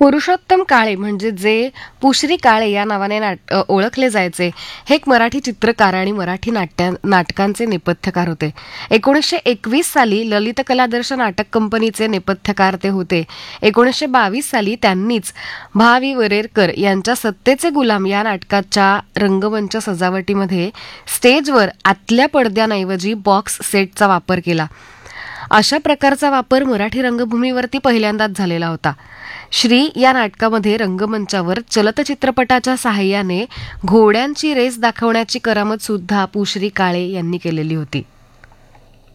पुरुषोत्तम काळे म्हणजे जे पुश्री काळे या नावाने ओळखले जायचे, हे एक मराठी चित्रकार आणि मराठी नाटकांचे नेपथ्यकार होते. 1921 साली ललित कलादर्श नाटक कंपनीचे नेपथ्यकार ते होते. 1922 साली त्यांनीच भा. वि. वरेरकर यांच्या सत्तेचे गुलाम या नाटकाच्या रंगमंच सजावटीमध्ये स्टेजवर आतल्या पडद्यांऐवजी बॉक्स सेटचा वापर केला. अशा प्रकारचा वापर मराठी रंगभूमीवरती पहिल्यांदाच झालेला होता. श्री या नाटकामध्ये रंगमंचावर चलतचित्रपटाच्या साहाय्याने घोड्यांची रेस दाखवण्याची करामत सुद्धा पुश्री काळे यांनी केलेली होती.